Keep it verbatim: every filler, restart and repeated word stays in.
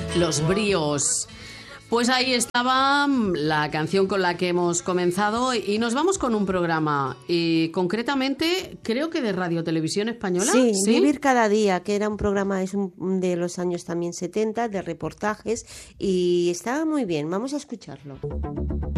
Los Bríos. Pues ahí estaba la canción con la que hemos comenzado y nos vamos con un programa, y concretamente creo que de Radio Televisión Española. Sí, ¿sí? Vivir cada día, que era un programa es un, de los años también setenta, de reportajes, y estaba muy bien. Vamos a escucharlo.